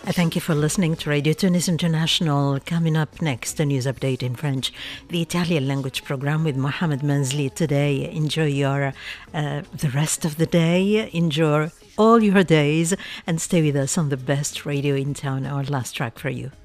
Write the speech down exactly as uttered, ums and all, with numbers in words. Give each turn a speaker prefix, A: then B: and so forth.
A: I thank you for listening to Radio Tunis International. Coming up next, a news update in French, the Italian language program with Mohamed Manzli today. Enjoy your uh, the rest of the day. Enjoy all your days and stay with us on the best radio in town. Our last track for you.